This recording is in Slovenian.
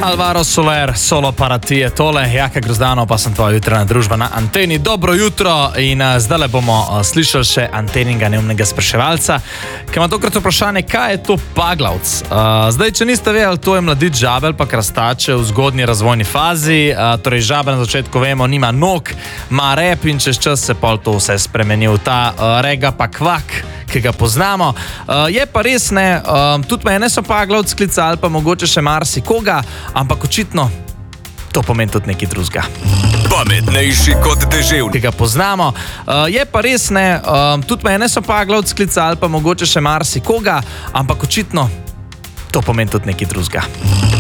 Alvaro Soler, solo para ti je tole, Jaka Grozdano, pa sem tvoja jutranja družba na Anteni. Dobro jutro in zdaj bomo slišali še Anteninga neumnega spraševalca, ki ima tokrat vprašanje, kaj je to paglavc. Zdaj, če niste vedeli, to je mladič žabelj pa krastače v zgodnji razvojni fazi. Torej, žabelj na začetku vemo, nima nog, ima rep in čez čas se pol to vse spremeni v ta rega pa kvak, ki ga poznamo. Je pa res ne, tudi mene so paglavc klicali, pa mogoče še marsikoga, ampak očitno to pomeni tudi nekaj drugega. Pametnejši kot deževnik. Ki ga poznamo. Je pa res ne, tudi mene so paglavc klicali, pa mogoče še marsikoga, ampak očitno to pomeni tudi nekaj drugega.